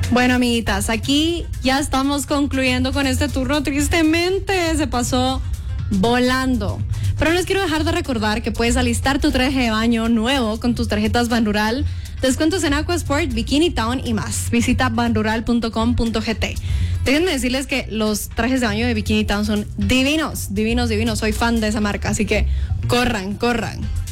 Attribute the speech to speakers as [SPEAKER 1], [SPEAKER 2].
[SPEAKER 1] Bueno, amiguitas, aquí ya estamos concluyendo con este turno. Tristemente se pasó volando. Pero les quiero dejar de recordar que puedes alistar tu traje de baño nuevo con tus tarjetas Banrural, descuentos en Aquasport, Bikini Town y más. Visita banrural.com.gt. Déjenme decirles que los trajes de baño de Bikini Town son divinos, divinos, divinos. Soy fan de esa marca, así que corran.